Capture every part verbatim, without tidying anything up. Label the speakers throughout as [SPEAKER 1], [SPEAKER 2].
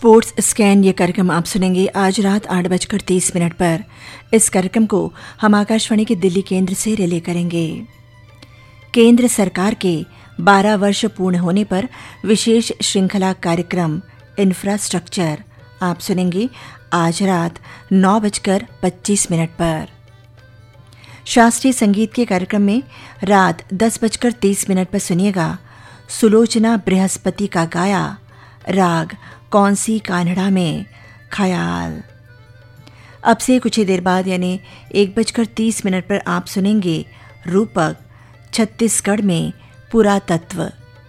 [SPEAKER 1] Sports scan ये कार्यक्रम आप सुनेंगे आज रात आठ बजकर तीस मिनट पर। इस कार्यक्रम को हम आकाशवाणी के दिल्ली केंद्र से रिले करेंगे। केंद्र सरकार के बारह वर्ष पूर्ण होने पर विशेष श्रृंखला कार्यक्रम इंफ्रास्ट्रक्चर आप सुनेंगे आज रात नौ बजकर पच्चीस मिनट पर। शास्त्रीय संगीत के कार्यक्रम में रात दस बजकर तीस मिनट पर सुनिएगा सुलोचना बृहस्पति का गाया राग कौन सी कान्हड़ा में ख्याल। अब से कुछ ही देर बाद यानी एक बजकर तीस मिनट पर आप सुनेंगे रूपक छत्तीसगढ़ में पुरातत्व।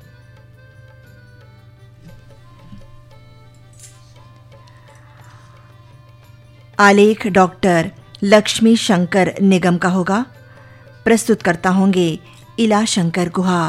[SPEAKER 1] आलेख डॉक्टर लक्ष्मी शंकर निगम का होगा। प्रस्तुत करता होंगे इला शंकर गुहा।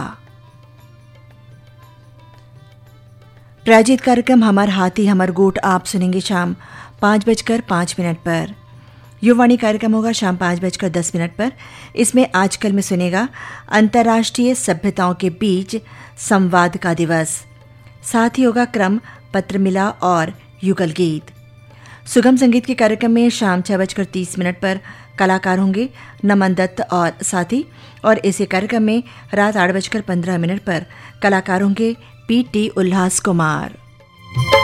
[SPEAKER 1] प्रायोजित कार्यक्रम हमार हाथी हमर गोट आप सुनेंगे शाम पाँच बजकर पाँच मिनट पर। युवाणी कार्यक्रम होगा शाम पाँच बजकर दस मिनट पर। इसमें आजकल में सुनेगा अंतर्राष्ट्रीय सभ्यताओं के बीच संवाद का दिवस। साथ ही होगा क्रम पत्र मिला और युगल गीत। सुगम संगीत के कार्यक्रम में शाम छह बजकर तीस मिनट पर कलाकार होंगे नमन दत्त और साथी। और इसी कार्यक्रम में रात आठ बजकर पंद्रह मिनट पर कलाकार होंगे पी टी उल्लास कुमार।